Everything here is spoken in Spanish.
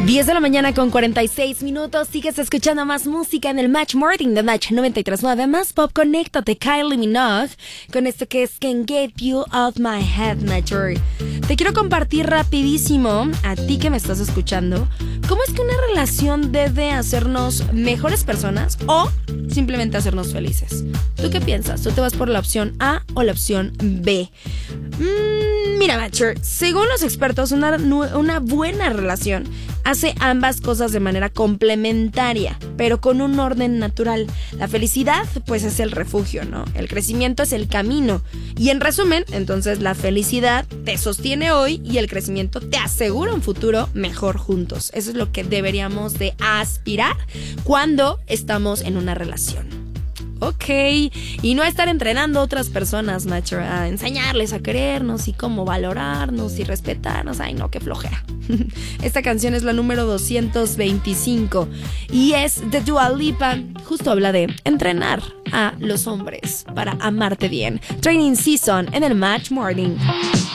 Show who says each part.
Speaker 1: 10 de la mañana con 46 minutos. Sigues escuchando más música en el Match Morning de Match 93.9. Más pop, conéctate, Kylie Minogue, con esto que es Can't Get You Off My Head, Nature. Te quiero compartir rapidísimo, a ti que me estás escuchando, cómo es que una relación debe hacernos mejores personas o simplemente hacernos felices. ¿Tú qué piensas? ¿Tú te vas por la opción A o la opción B? Mira, Matcher, según los expertos, una buena relación hace ambas cosas de manera complementaria, pero con un orden natural. La felicidad, pues, es el refugio, ¿no? El crecimiento es el camino. Y en resumen, entonces, la felicidad te sostiene hoy y el crecimiento te asegura un futuro mejor juntos. Eso es lo que deberíamos de aspirar cuando estamos en una relación. Ok, y no estar entrenando a otras personas, macho, a enseñarles a querernos y cómo valorarnos y respetarnos. Ay, no, qué flojera. Esta canción es la número 225 y es de Dua Lipa. Justo habla de entrenar a los hombres para amarte bien. Training Season en el Match Morning.